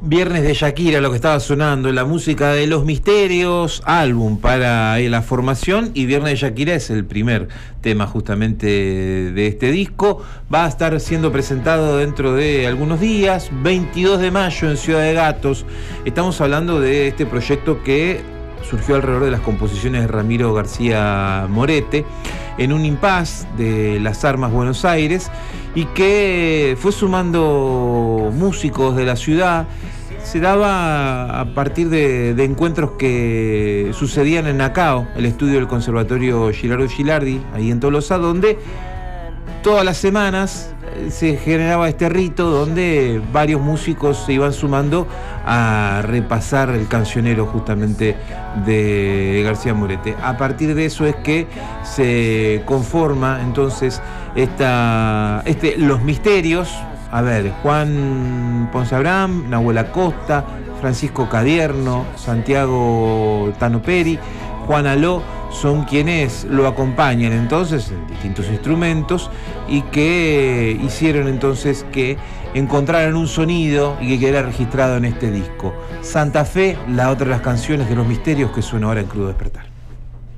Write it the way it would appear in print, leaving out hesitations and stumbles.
Viernes de Shakira, lo que estaba sonando, la música de Los Misterios, álbum para la formación, y Viernes de Shakira es el primer tema justamente de este disco. Va a estar siendo presentado dentro de algunos días, 22 de mayo en Ciudad de Gatos. Estamos hablando de este proyecto que surgió alrededor de las composiciones de Ramiro García Morete, en un impasse de Las Armas, Buenos Aires, y que fue sumando músicos de la ciudad. Se daba a partir de encuentros que sucedían en Nacao, el estudio del Conservatorio Gilardo Gilardi, ahí en Tolosa, donde todas las semanas se generaba este rito donde varios músicos se iban sumando a repasar el cancionero justamente de García Morete. A partir de eso es que se conforma entonces Los Misterios. A ver, Juan Ponce Abraham, Nahuel Acosta, Francisco Cadierno, Santiago Tano Peri, Juan Aló, son quienes lo acompañan entonces en distintos instrumentos y que hicieron entonces que encontraran un sonido y que quedara registrado en este disco. Santa Fe, la otra de las canciones de Los Misterios que suena ahora en Crudo Despertar.